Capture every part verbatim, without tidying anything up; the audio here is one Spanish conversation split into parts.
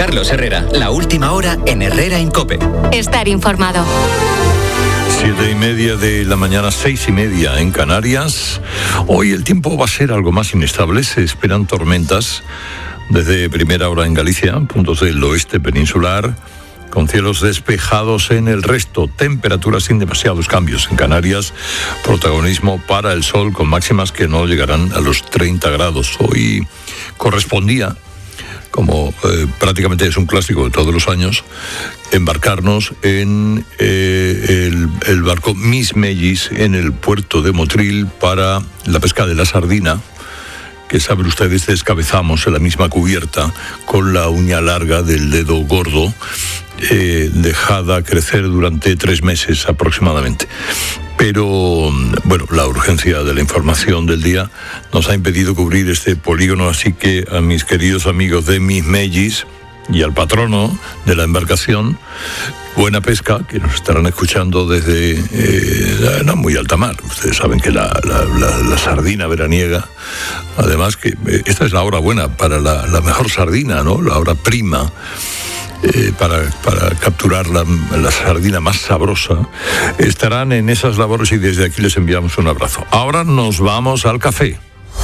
Carlos Herrera, la última hora en Herrera en COPE. Estar informado. Siete y media de la mañana, seis y media en Canarias. Hoy el tiempo va a ser algo más inestable. Se esperan tormentas desde primera hora en Galicia, puntos del oeste peninsular, con cielos despejados en el resto. Temperaturas sin demasiados cambios en Canarias. Protagonismo para el sol, con máximas que no llegarán a los treinta grados. Hoy correspondía, como eh, prácticamente es un clásico de todos los años, embarcarnos en eh, el, el barco Miss Mellis en el puerto de Motril para la pesca de la sardina, que saben ustedes descabezamos en la misma cubierta con la uña larga del dedo gordo, eh, dejada crecer durante tres meses aproximadamente. Pero, bueno, la urgencia de la información del día nos ha impedido cubrir este polígono, así que a mis queridos amigos de Miss Mellis y al patrono de la embarcación, buena pesca, que nos estarán escuchando desde eh, la muy alta mar. Ustedes saben que la, la, la, la sardina veraniega, además que eh, esta es la hora buena para la, la mejor sardina, ¿no? La hora prima. Eh, para, para capturar la, la sardina más sabrosa, estarán en esas labores y desde aquí les enviamos un abrazo. Ahora nos vamos al café.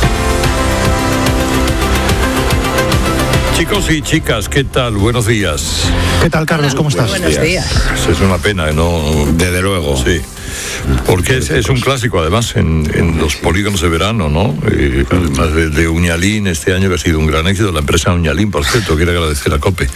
Chicos y chicas, ¿qué tal? Buenos días. ¿Qué tal, Carlos? ¿Cómo estás? Buenos días. Es una pena, ¿no? Desde luego. Sí. Porque es, es un clásico, además, en, en los polígonos de verano, ¿no? Eh, además de, de Uñalín, este año que ha sido un gran éxito, la empresa Uñalín, por cierto, quiero agradecer a COPE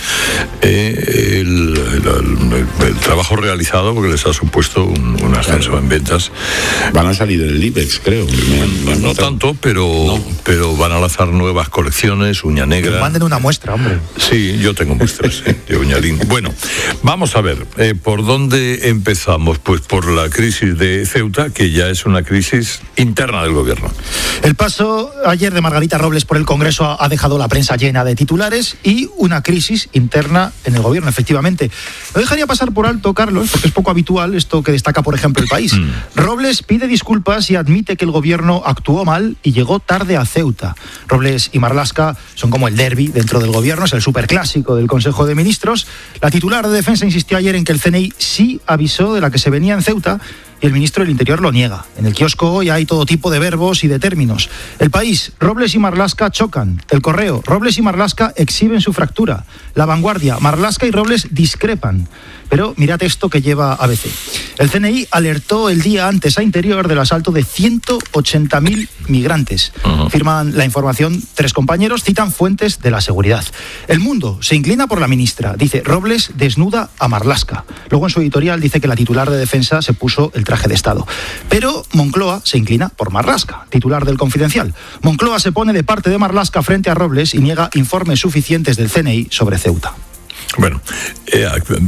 eh, el, el, el, el trabajo realizado, porque les ha supuesto un, un ascenso claro. en ventas. Van a salir del IBEX, creo. Me, me no tanto, pero, no. pero van a lanzar nuevas colecciones, uña negra. Manden una muestra, hombre. Sí, yo tengo muestras ¿eh? de Uñalín. Bueno, vamos a ver, eh, ¿por dónde empezamos? Pues por la crisis de Ceuta, que ya es una crisis interna del gobierno. El paso ayer de Margarita Robles por el Congreso ha dejado la prensa llena de titulares y una crisis interna en el gobierno, efectivamente. No dejaría pasar por alto, Carlos, porque es poco habitual esto que destaca, por ejemplo, El País. Mm. Robles pide disculpas y admite que el gobierno actuó mal y llegó tarde a Ceuta. Robles y Marlaska son como el derbi dentro del gobierno, es el superclásico del Consejo de Ministros. La titular de Defensa insistió ayer en que el C N I sí avisó de la que se venía en Ceuta, y el ministro del Interior lo niega. En el kiosco hoy hay todo tipo de verbos y de términos. El País, Robles y Marlaska chocan. El Correo, Robles y Marlaska exhiben su fractura. La Vanguardia, Marlaska y Robles discrepan. Pero mirad esto que lleva A B C. El C N I alertó el día antes a Interior del asalto de ciento ochenta mil migrantes. Uh-huh. Firman la información tres compañeros, citan fuentes de la seguridad. El Mundo se inclina por la ministra. Dice, Robles desnuda a Marlaska. Luego en su editorial dice que la titular de Defensa se puso el traje de Estado. Pero Moncloa se inclina por Marlaska, titular del Confidencial. Moncloa se pone de parte de Marlaska frente a Robles y niega informes suficientes del C N I sobre Ceuta. Bueno, eh,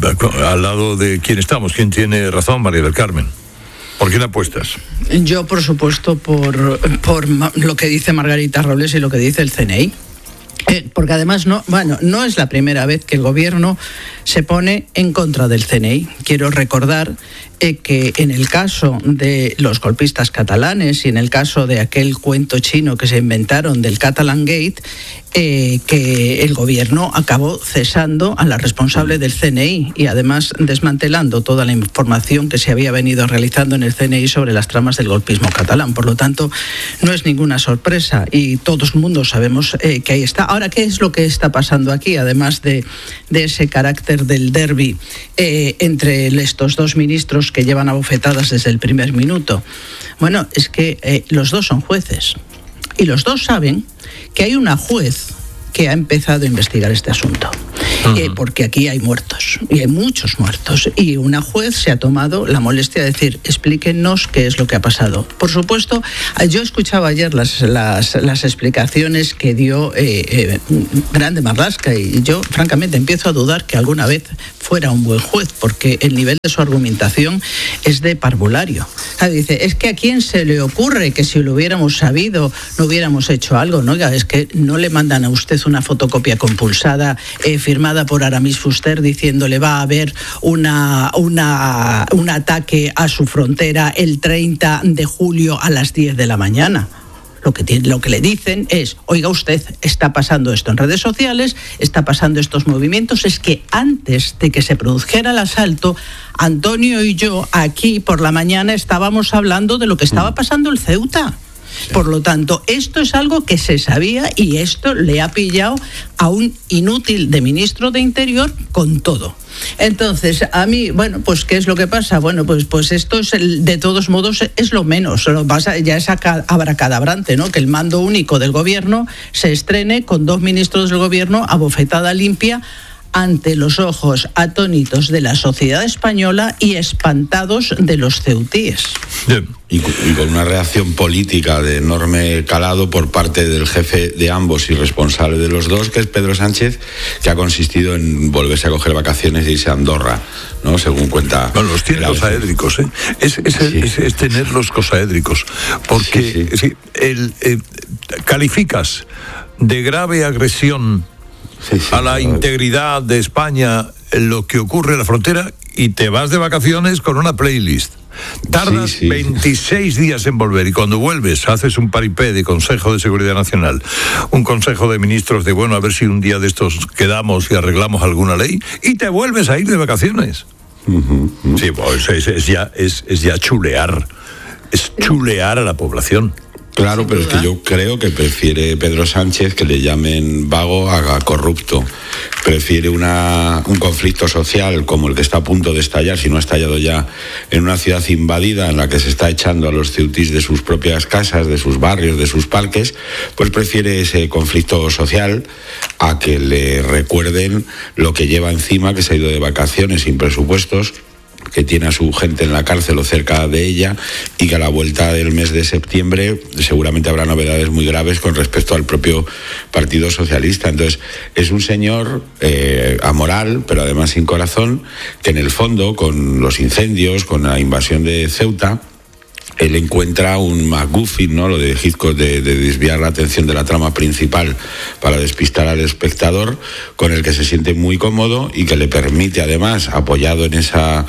al lado de quién estamos, quién tiene razón, María del Carmen. ¿Por quién apuestas? Yo, por supuesto, por, por lo que dice Margarita Robles y lo que dice el C N I. Eh, porque además no, bueno, no es la primera vez que el gobierno se pone en contra del C N I. Quiero recordar eh, que en el caso de los golpistas catalanes y en el caso de aquel cuento chino que se inventaron del Catalan Gate, eh, que el gobierno acabó cesando a la responsable del C N I y además desmantelando toda la información que se había venido realizando en el C N I sobre las tramas del golpismo catalán. Por lo tanto, no es ninguna sorpresa y todo el mundo sabemos eh, que ahí está. Ahora, ¿qué es lo que está pasando aquí? Además de, de ese carácter del derbi eh, entre estos dos ministros que llevan abofetadas desde el primer minuto. Bueno, es que eh, los dos son jueces y los dos saben que hay una juez que ha empezado a investigar este asunto. Uh-huh. Eh, porque aquí hay muertos, y hay muchos muertos, y una juez se ha tomado la molestia de decir, explíquenos qué es lo que ha pasado. Por supuesto, yo escuchaba ayer las, las, las explicaciones que dio eh, eh, Grande Marlaska, y yo francamente empiezo a dudar que alguna vez fuera un buen juez, porque el nivel de su argumentación es de parvulario. O sea, dice, es que a quién se le ocurre que si lo hubiéramos sabido no hubiéramos hecho algo. No, oiga, es que no le mandan a usted una fotocopia compulsada eh, firmada por Aramis Fuster diciéndole va a haber una, una, un ataque a su frontera el treinta de julio a las diez de la mañana. lo que, tiene, lo que le dicen es, oiga usted, está pasando esto en redes sociales, está pasando estos movimientos, es que antes de que se produjera el asalto, Antonio y yo aquí por la mañana estábamos hablando de lo que estaba pasando en Ceuta. Sí. Por lo tanto, esto es algo que se sabía y esto le ha pillado a un inútil de ministro de Interior con todo. Entonces, a mí, bueno, pues ¿qué es lo que pasa? Bueno, pues, pues esto es, el, de todos modos, es lo menos. Lo pasa, ya es abracadabrante, ¿no? Que el mando único del gobierno se estrene con dos ministros del gobierno a bofetada limpia ante los ojos atónitos de la sociedad española y espantados de los ceutíes. Y, y con una reacción política de enorme calado por parte del jefe de ambos y responsable de los dos, que es Pedro Sánchez, que ha consistido en volverse a coger vacaciones e irse a Andorra, ¿no? Según cuenta... Bueno, los tiene cosaédricos, ¿eh? Es, es, sí. es, es tener los cosaédricos, porque sí, sí. Sí, el, el, calificas de grave agresión Sí, sí, a la claro. integridad de España, lo que ocurre en la frontera, y te vas de vacaciones con una playlist. Tardas sí, sí. veintiséis días en volver, y cuando vuelves haces un paripé de Consejo de Seguridad Nacional, un Consejo de Ministros de, bueno, a ver si un día de estos quedamos y arreglamos alguna ley, y te vuelves a ir de vacaciones. Uh-huh, uh-huh. Sí, pues es, es, ya, es, es ya chulear, es chulear a la población. Claro, pero es que yo creo que prefiere Pedro Sánchez que le llamen vago a corrupto. Prefiere una, un conflicto social como el que está a punto de estallar, si no ha estallado ya, en una ciudad invadida en la que se está echando a los ceutís de sus propias casas, de sus barrios, de sus parques, pues prefiere ese conflicto social a que le recuerden lo que lleva encima, que se ha ido de vacaciones sin presupuestos, que tiene a su gente en la cárcel o cerca de ella, y que a la vuelta del mes de septiembre seguramente habrá novedades muy graves con respecto al propio Partido Socialista. Entonces, es un señor eh, amoral, pero además sin corazón, que en el fondo, con los incendios, con la invasión de Ceuta, él encuentra un MacGuffin, ¿no? Lo de Hitchcock, de, de desviar la atención de la trama principal para despistar al espectador, con el que se siente muy cómodo y que le permite, además, apoyado en esa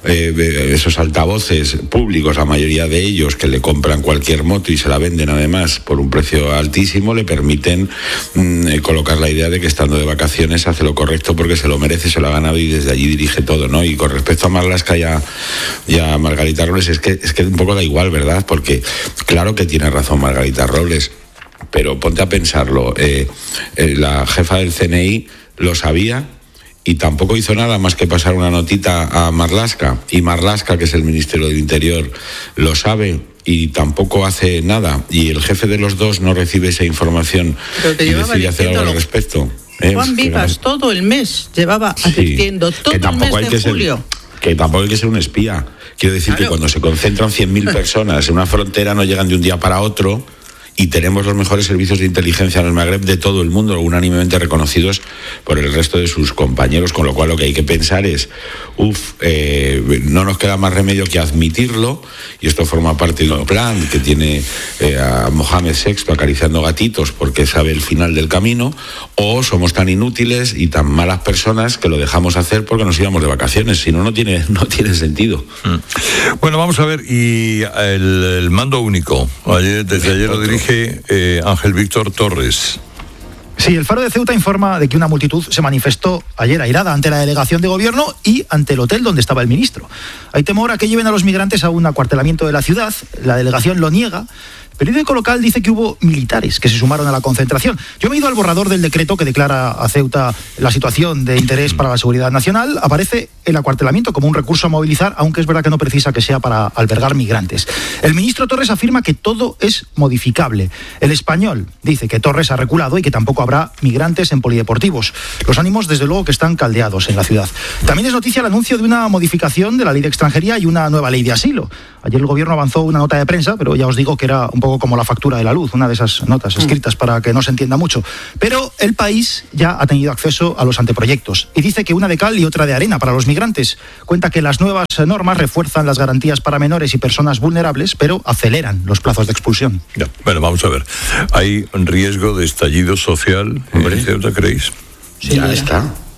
eh, esos altavoces públicos, la mayoría de ellos que le compran cualquier moto y se la venden además por un precio altísimo, le permiten mmm, colocar la idea de que estando de vacaciones hace lo correcto porque se lo merece, se lo ha ganado y desde allí dirige todo, ¿no? Y con respecto a Marlaska y a, y a Margarita Robles, es que, es que un poco da igual, ¿verdad? Porque claro que tiene razón Margarita Robles, pero ponte a pensarlo, eh, eh, la jefa del C N I lo sabía y tampoco hizo nada más que pasar una notita a Marlaska, y Marlaska, que es el Ministerio del Interior, lo sabe y tampoco hace nada, y el jefe de los dos no recibe esa información y decide hacer algo al respecto. Eh, Juan Vivas, no... todo el mes llevaba sí, advirtiendo, todo el mes de julio. Ser, que tampoco hay que ser un espía. Quiero decir claro. que cuando se concentran cien mil personas en una frontera no llegan de un día para otro, y tenemos los mejores servicios de inteligencia en el Magreb de todo el mundo, unánimemente reconocidos por el resto de sus compañeros, con lo cual lo que hay que pensar es, uff, eh, no nos queda más remedio que admitirlo, y esto forma parte de un plan que tiene eh, a Mohamed sexto acariciando gatitos porque sabe el final del camino, o somos tan inútiles y tan malas personas que lo dejamos hacer porque nos íbamos de vacaciones, si no, no tiene, no tiene sentido. Bueno, vamos a ver, y el, el mando único, ayer, desde ayer lo dirige Eh, Ángel Víctor Torres. Sí, el Faro de Ceuta informa de que una multitud se manifestó ayer airada ante la delegación de gobierno y ante el hotel donde estaba el ministro. Hay temor a que lleven a los migrantes a un acuartelamiento de la ciudad. La delegación lo niega. El periódico local dice que hubo militares que se sumaron a la concentración. Yo me he ido al borrador del decreto que declara a Ceuta la situación de interés para la seguridad nacional. Aparece el acuartelamiento como un recurso a movilizar, aunque es verdad que no precisa que sea para albergar migrantes. El ministro Torres afirma que todo es modificable. El Español dice que Torres ha reculado y que tampoco habrá migrantes en polideportivos. Los ánimos, desde luego, que están caldeados en la ciudad. También es noticia el anuncio de una modificación de la ley de extranjería y una nueva ley de asilo. Ayer el gobierno avanzó una nota de prensa, pero ya os digo que era un poco como la factura de la luz, una de esas notas escritas para que no se entienda mucho. Pero el país ya ha tenido acceso a los anteproyectos y dice que una de cal y otra de arena para los migrantes. Cuenta que las nuevas normas refuerzan las garantías para menores y personas vulnerables, pero aceleran los plazos de expulsión. Ya, bueno, vamos a ver. ¿Hay riesgo de estallido social en Ceuta, creéis? Sí, ya está.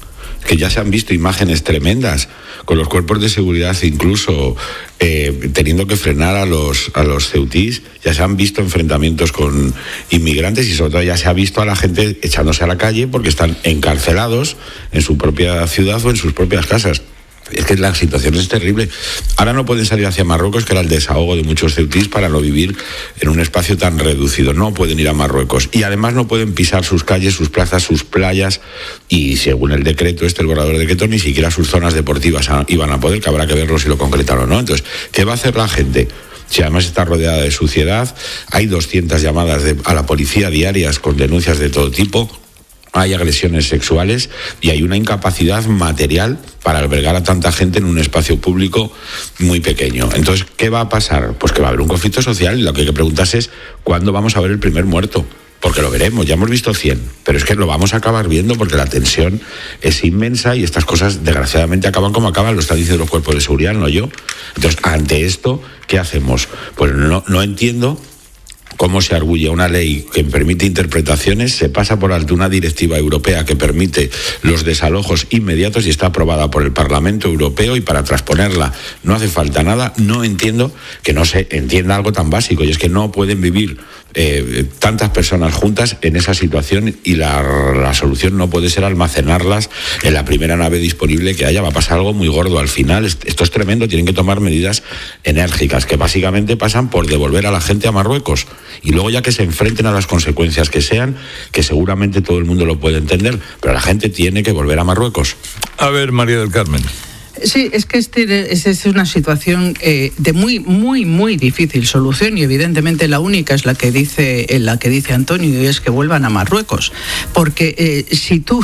que ya se han visto imágenes tremendas, con los cuerpos de seguridad incluso eh, teniendo que frenar a los, a los ceutíes, ya se han visto enfrentamientos con inmigrantes y sobre todo ya se ha visto a la gente echándose a la calle porque están encarcelados en su propia ciudad o en sus propias casas. Es que la situación es terrible. Ahora no pueden salir hacia Marruecos, que era el desahogo de muchos ceutíes para no vivir en un espacio tan reducido. No pueden ir a Marruecos. Y además no pueden pisar sus calles, sus plazas, sus playas. Y según el decreto, este, el borrador de decreto, ni siquiera sus zonas deportivas iban a poder, que habrá que verlo si lo concretan o no. Entonces, ¿qué va a hacer la gente? Si además está rodeada de suciedad, hay doscientas llamadas de, a la policía diarias con denuncias de todo tipo. Hay agresiones sexuales y hay una incapacidad material para albergar a tanta gente en un espacio público muy pequeño. Entonces, ¿qué va a pasar? Pues que va a haber un conflicto social y lo que hay que preguntarse es ¿cuándo vamos a ver el primer muerto? Porque lo veremos, ya hemos visto cien, pero es que lo vamos a acabar viendo porque la tensión es inmensa y estas cosas desgraciadamente acaban como acaban, lo están diciendo los cuerpos de seguridad, no yo. Entonces, ante esto, ¿qué hacemos? Pues no, no entiendo cómo se arguye una ley que permite interpretaciones, se pasa por alto una directiva europea que permite los desalojos inmediatos y está aprobada por el Parlamento Europeo y para transponerla no hace falta nada. No entiendo que no se entienda algo tan básico y es que no pueden vivir eh, tantas personas juntas en esa situación y la, la solución no puede ser almacenarlas en la primera nave disponible que haya. Va a pasar algo muy gordo al final. Esto es tremendo, tienen que tomar medidas enérgicas que básicamente pasan por devolver a la gente a Marruecos. Y luego ya que se enfrenten a las consecuencias que sean, que seguramente todo el mundo lo puede entender, pero la gente tiene que volver a Marruecos. A ver, María del Carmen. Sí, es que este, esta es una situación eh, de muy, muy, muy difícil solución y evidentemente la única es la que dice, la que dice Antonio y es que vuelvan a Marruecos. Porque eh, si tú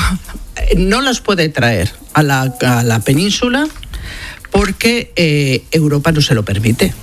no los puedes traer a la, a la península porque eh, Europa no se lo permite.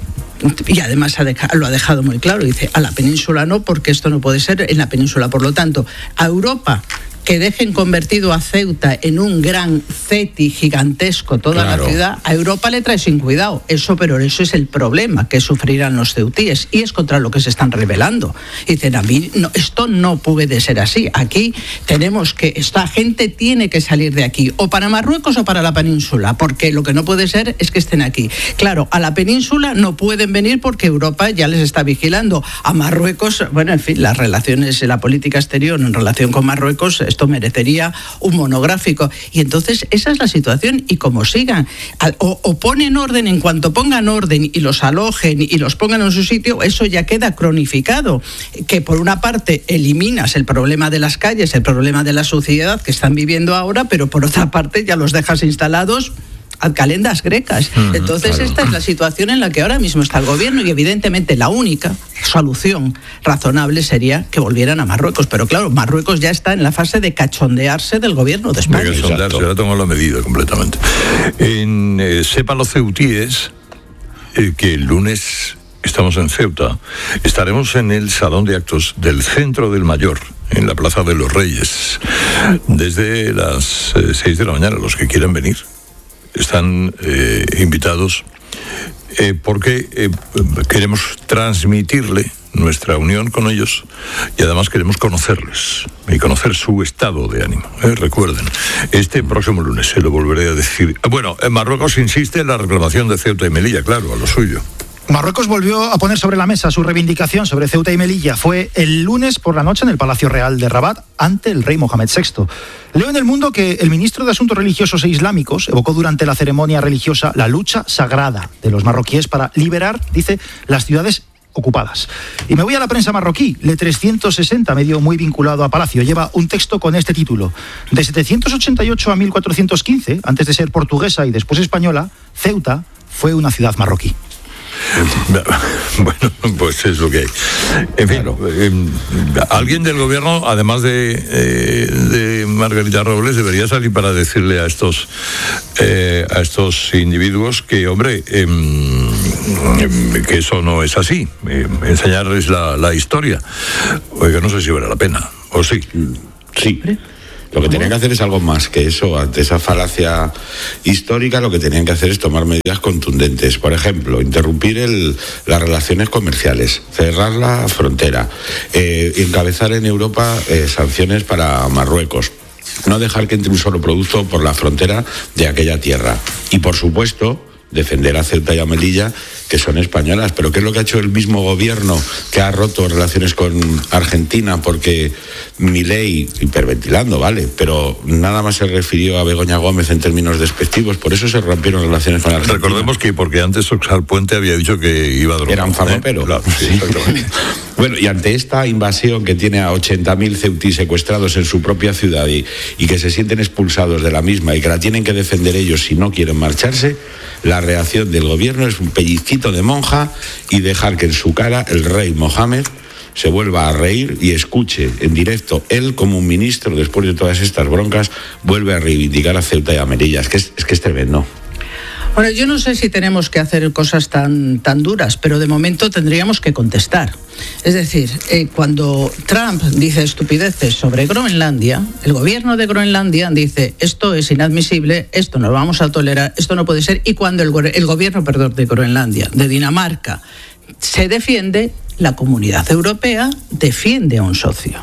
Y además ha dejado, lo ha dejado muy claro, dice a la península no, porque esto no puede ser en la península. Por lo tanto, a Europa, que dejen convertido a Ceuta en un gran ceti gigantesco toda claro. la ciudad, a Europa le trae sin cuidado. Eso, pero eso es el problema que sufrirán los ceutíes y es contra lo que se están rebelando. Y dicen, a mí no, esto no puede ser así. Aquí tenemos que, esta gente tiene que salir de aquí, o para Marruecos o para la península, porque lo que no puede ser es que estén aquí. Claro, a la península no pueden venir porque Europa ya les está vigilando. A Marruecos, bueno, en fin, las relaciones, la política exterior en relación con Marruecos, esto merecería un monográfico. Y entonces esa es la situación y como sigan o, o ponen orden, en cuanto pongan orden y los alojen y los pongan en su sitio, eso ya queda cronificado, que por una parte eliminas el problema de las calles, el problema de la suciedad que están viviendo ahora, pero por otra parte ya los dejas instalados a calendas grecas. Entonces claro. esta es la situación en la que ahora mismo está el gobierno y evidentemente la única solución razonable sería que volvieran a Marruecos, pero claro, Marruecos ya está en la fase de cachondearse del gobierno de España. De cachondearse, ya tomó la medida completamente. En, eh, sepan los ceutíes eh, que el lunes estamos en Ceuta, estaremos en el Salón de Actos del Centro del Mayor, en la Plaza de los Reyes, desde las eh, seis de la mañana, los que quieran venir. Están eh, invitados eh, porque eh, queremos transmitirle nuestra unión con ellos y además queremos conocerles y conocer su estado de ánimo. ¿eh? Recuerden, este próximo lunes se lo volveré a decir. Bueno, en Marruecos insiste en la reclamación de Ceuta y Melilla, claro, a lo suyo. Marruecos volvió a poner sobre la mesa su reivindicación sobre Ceuta y Melilla. Fue el lunes por la noche en el Palacio Real de Rabat ante el rey Mohamed sexto. Leo en El Mundo que el ministro de Asuntos Religiosos e Islámicos evocó durante la ceremonia religiosa la lucha sagrada de los marroquíes para liberar, dice, las ciudades ocupadas. Y me voy a la prensa marroquí. Le trescientos sesenta, medio muy vinculado a Palacio, lleva un texto con este título. De setecientos ochenta y ocho a mil cuatrocientos quince, antes de ser portuguesa y después española, Ceuta fue una ciudad marroquí. Bueno, pues es lo que hay. En fin, claro. eh, alguien del gobierno, además de, eh, de Margarita Robles, debería salir para decirle a estos eh, a estos individuos que, hombre, eh, que eso no es así. Eh, enseñarles la, la historia. Oiga, no sé si vale la pena. ¿O sí? Sí. Lo que tenían que hacer es algo más que eso. Ante esa falacia histórica, lo que tenían que hacer es tomar medidas contundentes. Por ejemplo, interrumpir el, las relaciones comerciales, cerrar la frontera, eh, encabezar en Europa eh, sanciones para Marruecos. no dejar que entre un solo producto por la frontera de aquella tierra. Y por supuesto, defender a Ceuta y a Melilla, que son españolas. Pero ¿qué es lo que ha hecho el mismo gobierno que ha roto relaciones con Argentina? Porque Milei, hiperventilando, vale, pero nada más se refirió a Begoña Gómez en términos despectivos, por eso se rompieron relaciones con Argentina. Recordemos que porque antes Oxal Puente había dicho que iba a drogar. Era un farmapero. ¿eh? Claro, sí, exactamente. Bueno, y ante esta invasión que tiene a ochenta mil ceutíes secuestrados en su propia ciudad y, y que se sienten expulsados de la misma y que la tienen que defender ellos si no quieren marcharse, la reacción del gobierno es un pellizquito de monja y dejar que en su cara el rey Mohamed se vuelva a reír y escuche en directo él como un ministro, después de todas estas broncas, vuelve a reivindicar a Ceuta y a Melilla. Es que es, es, que es tremendo. Bueno, yo no sé si tenemos que hacer cosas tan, tan duras, pero de momento tendríamos que contestar. Es decir, eh, cuando Trump dice estupideces sobre Groenlandia, el gobierno de Groenlandia dice esto es inadmisible, esto no lo vamos a tolerar, esto no puede ser. Y cuando el, el gobierno, perdón, de Groenlandia, de Dinamarca, se defiende, la Comunidad Europea defiende a un socio.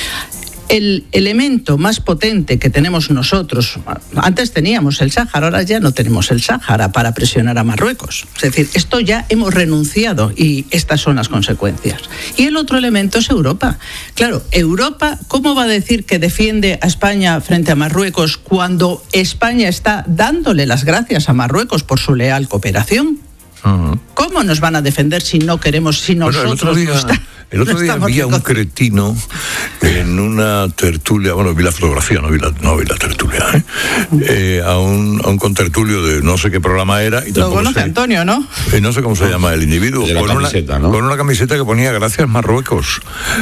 El elemento más potente que tenemos nosotros, antes teníamos el Sáhara, ahora ya no tenemos el Sáhara para presionar a Marruecos. Es decir, esto ya hemos renunciado y estas son las consecuencias. Y el otro elemento es Europa. Claro, Europa, ¿cómo va a decir que defiende a España frente a Marruecos cuando España está dándole las gracias a Marruecos por su leal cooperación? Uh-huh. ¿Cómo nos van a defender si no queremos, si nosotros bueno, el otro día, no está, el otro día no había un cretino en una tertulia, bueno, vi la fotografía, no vi la, no vi la tertulia, ¿eh? Eh, a, un, a un contertulio de no sé qué programa era. Y lo conoce sé, Antonio, ¿no? Eh, no sé cómo se llama el individuo. De la con, camiseta, una, ¿no? con una camiseta que ponía Gracias Marruecos.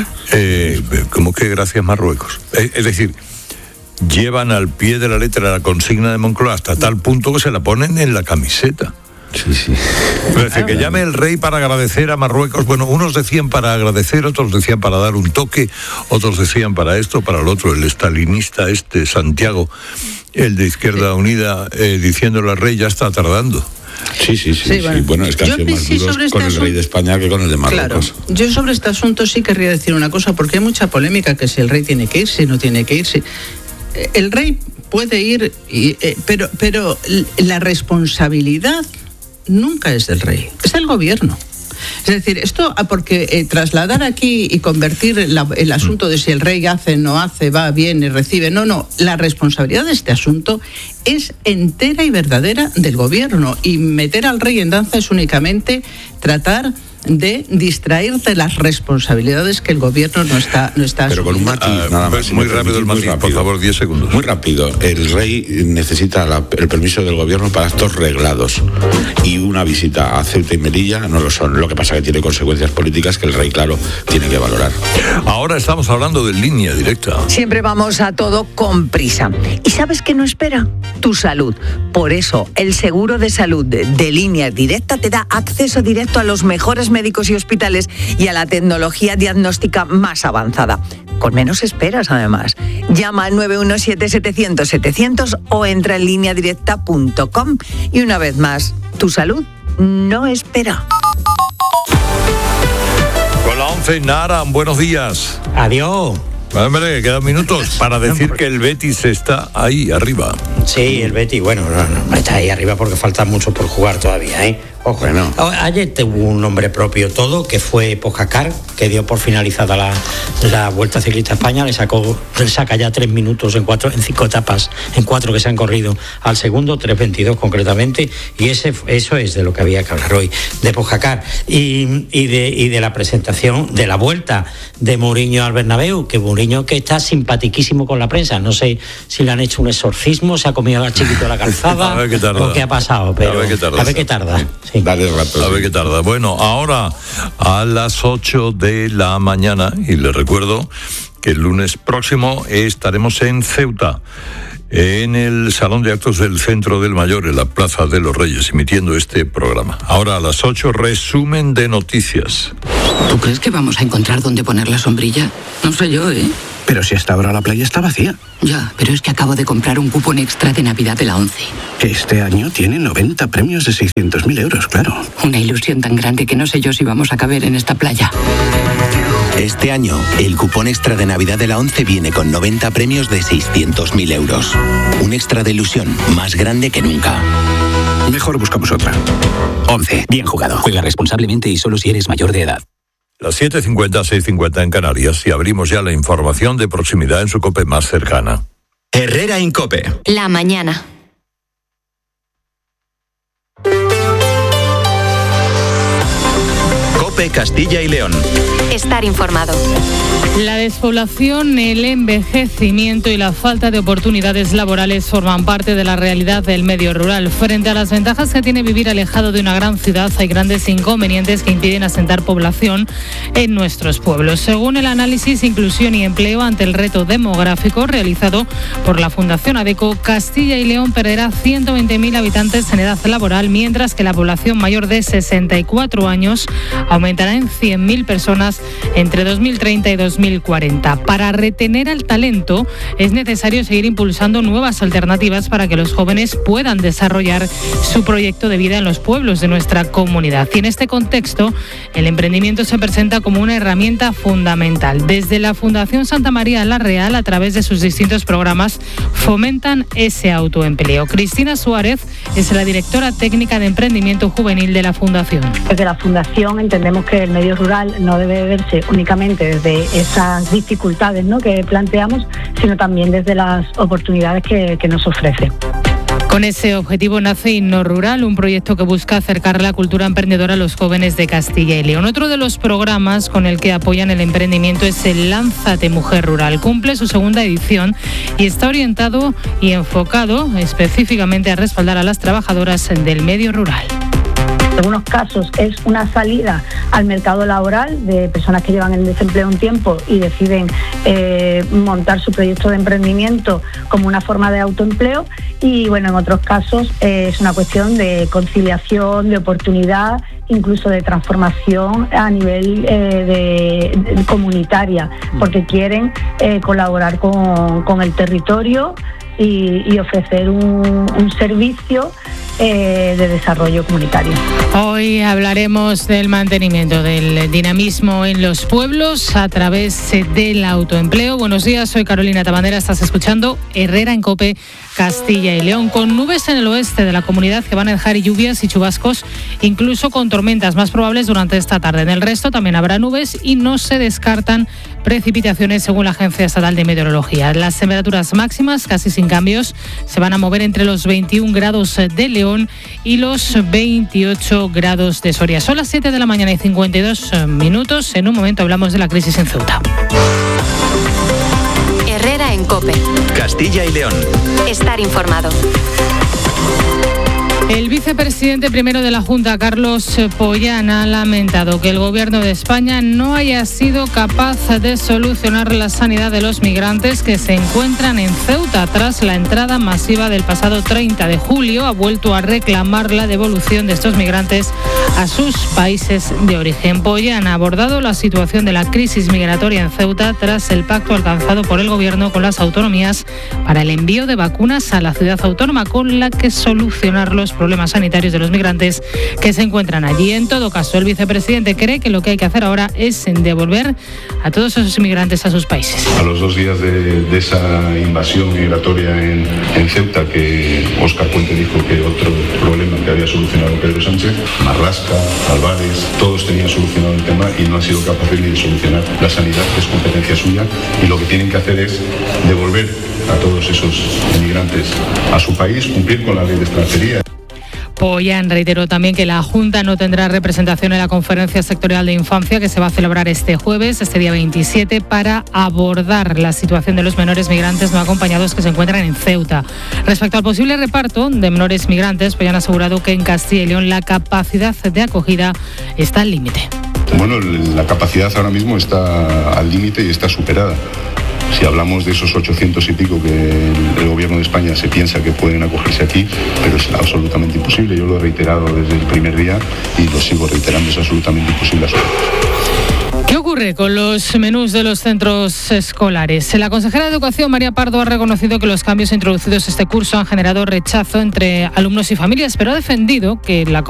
Eh, ¿Cómo que Gracias Marruecos? Eh, es decir, llevan al pie de la letra la consigna de Moncloa hasta tal punto que se la ponen en la camiseta. Sí, sí. Es decir, que llame el rey para agradecer a Marruecos. Bueno, unos decían para agradecer, otros decían para dar un toque, otros decían para esto, para el otro. El estalinista este, Santiago, el de Izquierda Unida, eh, diciéndole al rey, ya está tardando. Sí, sí, sí. sí, bueno. sí. Bueno, es que han sido más duros con este el asunto, rey de España que con el de Marruecos. Claro, yo sobre este asunto sí querría decir una cosa, porque hay mucha polémica que si el rey tiene que ir, si no tiene que ir, si... El rey puede ir, y, eh, pero, pero la responsabilidad nunca es del rey, es del gobierno. Es decir, esto, porque eh, trasladar aquí y convertir la, el asunto de si el rey hace, no hace, va, viene, recibe, no, no, la responsabilidad de este asunto es entera y verdadera del gobierno, y meter al rey en danza es únicamente tratar de distraer de las responsabilidades que el gobierno no está no está pero con un matiz, uh, nada más. Muy rápido el matiz, por favor, diez segundos. Muy rápido. El rey necesita la, el permiso del gobierno para actos reglados, y una visita a Ceuta y Melilla no lo son. Lo que pasa es que tiene consecuencias políticas que el rey, claro, tiene que valorar. Ahora estamos hablando de Línea Directa. Siempre vamos a todo con prisa. ¿Y sabes qué no espera? Tu salud. Por eso, el seguro de salud de, de Línea Directa te da acceso directo a los mejores médicos y hospitales y a la tecnología diagnóstica más avanzada. Con menos esperas, además. Llama al nueve uno siete, setecientos, setecientos o entra en línea directa punto com. Y una vez más, tu salud no espera. Con la once, Nara, buenos días. Adiós. Hombre, quedan minutos para decir que el Betis está ahí arriba. Sí, el Betis, bueno, no, no, está ahí arriba porque falta mucho por jugar todavía, ¿eh? Ojo, bueno. Ayer tuvo un nombre propio todo, que fue Pogacar, que dio por finalizada la, la Vuelta Ciclista a España, le sacó, le saca ya tres minutos en cuatro, en cinco etapas, en cuatro que se han corrido al segundo, tres veintidós concretamente, y ese, eso es de lo que había que hablar hoy, de Pogacar, y, y, de, y de la presentación de la Vuelta de Mourinho al Bernabéu, que Mourinho que está simpatiquísimo con la prensa, no sé si le han hecho un exorcismo, se ha comido al chiquito de la calzada, a ver qué tarda. o qué ha pasado, pero a ver qué tarda. A ver qué tarda. Sí. Dale rato. A ver qué tarda. Bueno, ahora a las ocho de la mañana, y les recuerdo que el lunes próximo estaremos en Ceuta, en el Salón de Actos del Centro del Mayor, en la Plaza de los Reyes, emitiendo este programa. Ahora a las ocho, resumen de noticias. ¿Tú crees que vamos a encontrar dónde poner la sombrilla? No sé yo, ¿eh? Pero si hasta ahora la playa está vacía. Ya, pero es que acabo de comprar un cupón extra de Navidad de la ONCE. Este año tiene noventa premios de seiscientos mil euros, claro. Una ilusión tan grande que no sé yo si vamos a caber en esta playa. Este año, el cupón extra de Navidad de la ONCE viene con noventa premios de seiscientos mil euros. Un extra de ilusión más grande que nunca. Mejor buscamos otra. ONCE. Bien jugado. Juega responsablemente y solo si eres mayor de edad. Las siete cincuenta, seis cincuenta en Canarias y abrimos ya la información de proximidad en su COPE más cercana. Herrera Incope. La mañana. COPE Castilla y León. Estar informado. La despoblación, el envejecimiento y la falta de oportunidades laborales forman parte de la realidad del medio rural. Frente a las ventajas que tiene vivir alejado de una gran ciudad, hay grandes inconvenientes que impiden asentar población en nuestros pueblos. Según el análisis Inclusión y Empleo ante el reto demográfico realizado por la Fundación ADECO, Castilla y León perderá ciento veinte mil habitantes en edad laboral, mientras que la población mayor de sesenta y cuatro años aumentará en cien mil personas entre dos mil treinta y dos mil cuarenta. Para retener al talento es necesario seguir impulsando nuevas alternativas para que los jóvenes puedan desarrollar su proyecto de vida en los pueblos de nuestra comunidad. Y en este contexto, el emprendimiento se presenta como una herramienta fundamental. Desde la Fundación Santa María la Real, a través de sus distintos programas, fomentan ese autoempleo. Cristina Suárez es la directora técnica de emprendimiento juvenil de la Fundación. Desde la Fundación entendemos que el medio rural no debe verse únicamente desde esas dificultades, ¿no?, que planteamos, sino también desde las oportunidades que, que nos ofrece. Con ese objetivo nace Inno Rural, un proyecto que busca acercar la cultura emprendedora a los jóvenes de Castilla y León. Otro de los programas con el que apoyan el emprendimiento es el Lánzate Mujer Rural. Cumple su segunda edición y está orientado y enfocado específicamente a respaldar a las trabajadoras del medio rural. En algunos casos es una salida al mercado laboral de personas que llevan el desempleo un tiempo y deciden eh, montar su proyecto de emprendimiento como una forma de autoempleo, y bueno, en otros casos eh, es una cuestión de conciliación, de oportunidad, incluso de transformación a nivel eh, de, de comunitaria, porque quieren eh, colaborar con, con el territorio y, y ofrecer un, un servicio Eh, de desarrollo comunitario. Hoy hablaremos del mantenimiento del dinamismo en los pueblos a través del autoempleo. Buenos días, soy Carolina Tabandera, estás escuchando Herrera en COPE Castilla y León, con nubes en el oeste de la comunidad que van a dejar lluvias y chubascos, incluso con tormentas más probables durante esta tarde. En el resto también habrá nubes y no se descartan precipitaciones según la Agencia Estatal de Meteorología. Las temperaturas máximas, casi sin cambios, se van a mover entre los veintiún grados de León y los veintiocho grados de Soria. Son las siete de la mañana y cincuenta y dos minutos. En un momento hablamos de la crisis en Ceuta. Herrera en COPE. Castilla y León. Estar informado. El vicepresidente primero de la Junta, Carlos Pollán, ha lamentado que el Gobierno de España no haya sido capaz de solucionar la sanidad de los migrantes que se encuentran en Ceuta. Tras la entrada masiva del pasado treinta de julio, ha vuelto a reclamar la devolución de estos migrantes a sus países de origen. Pollán ha abordado la situación de la crisis migratoria en Ceuta tras el pacto alcanzado por el Gobierno con las autonomías para el envío de vacunas a la ciudad autónoma, con la que solucionar los problemas sanitarios de los migrantes que se encuentran allí. En todo caso, el vicepresidente cree que lo que hay que hacer ahora es devolver a todos esos inmigrantes a sus países. A los dos días de, de esa invasión migratoria en, en Ceuta, que Óscar Puente dijo que otro problema que había solucionado Pedro Sánchez, Marlasca, Álvarez, todos tenían solucionado el tema y no han sido capaces ni de solucionar la sanidad, que es competencia suya, y lo que tienen que hacer es devolver a todos esos inmigrantes a su país, cumplir con la ley de extranjería. Pollán reiteró también que la Junta no tendrá representación en la Conferencia Sectorial de Infancia, que se va a celebrar este jueves, este día veintisiete, para abordar la situación de los menores migrantes no acompañados que se encuentran en Ceuta. Respecto al posible reparto de menores migrantes, Pollán ha asegurado que en Castilla y León la capacidad de acogida está al límite. Bueno, la capacidad ahora mismo está al límite y está superada. Si hablamos de esos ochocientos y pico que el Gobierno de España se piensa que pueden acogerse aquí, pero es absolutamente imposible. Yo lo he reiterado desde el primer día y lo sigo reiterando, es absolutamente imposible. ¿Qué ocurre con los menús de los centros escolares? La consejera de Educación, María Pardo, ha reconocido que los cambios introducidos este curso han generado rechazo entre alumnos y familias, pero ha defendido que la